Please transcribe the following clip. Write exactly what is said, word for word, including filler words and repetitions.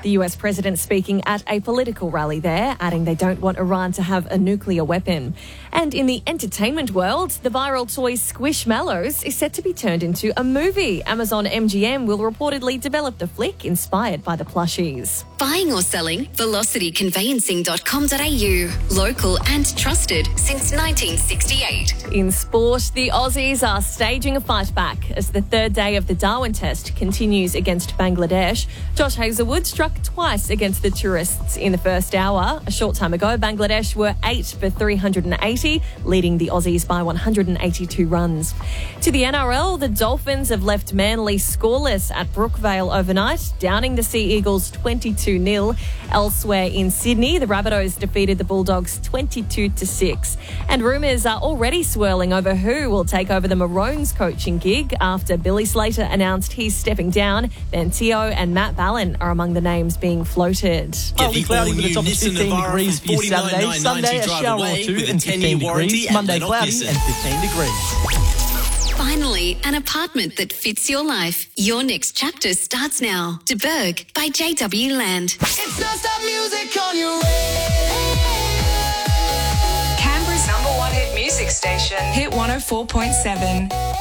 The U S president speaking at a political rally there, adding they don't want Iran to have a nuclear weapon. And in the entertainment world, the viral toy Squishmallows is set to be turned into a movie. Amazon M G M will reportedly develop the flick inspired by the plushies. Buying or selling? velocity conveyancing dot com dot a u. Local and trusted since nineteen sixty-eight. In sport, the Aussies are staging a fight back as the third day of the Darwin Test continues against Bangladesh. Josh Hazlewood struck twice against the tourists in the first hour. A short time ago, Bangladesh were eight for three hundred eighty, leading the Aussies by one hundred eighty-two runs. To the N R L, the Dolphins have left Manly scoreless at Brookvale overnight, downing the Sea Eagles twenty-two nil. Elsewhere in Sydney, the Rabbitohs defeated the Bulldogs twenty-two to six. And rumours are already swirling over who will take over the Maroons coaching gig after Billy Slater announced he's stepping down. Then Tio and Matt Ballin are among the names being floated. Partly cloudy with a top of fifteen degrees for Saturday. Sunday, a shower or two and fifteen degrees. Monday, cloudy and fifteen degrees. Finally, an apartment that fits your life. Your next chapter starts now. De Berg by J W Land. It's non-stop music on your radio. Canberra's number one hit music station. Hit one oh four point seven.